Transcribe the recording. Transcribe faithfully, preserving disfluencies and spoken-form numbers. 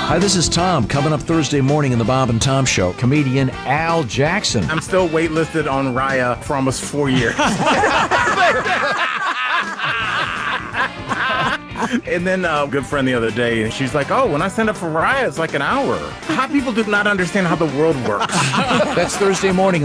Hi, this is Tom. Coming up Thursday morning in the Bob and Tom Show, comedian Al Jackson. I'm still waitlisted on Raya for almost four years. And then a good friend the other day, she's like, oh, when I stand up for Raya, it's like an hour. Hot people do not understand how the world works. That's Thursday morning.